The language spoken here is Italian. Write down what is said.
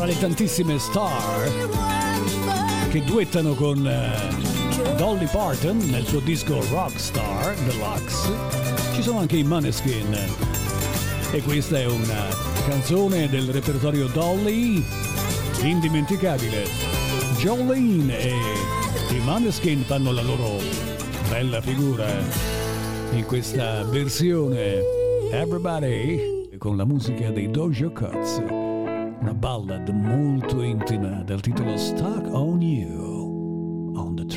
tra le tantissime star che duettano con Dolly Parton nel suo disco Rockstar Deluxe, ci sono anche i Måneskin, e questa è una canzone del repertorio Dolly indimenticabile. Jolene e i Måneskin fanno la loro bella figura in questa versione Everybody con la musica dei Doja Cat, una ballad molto intima dal titolo Stuck on You on the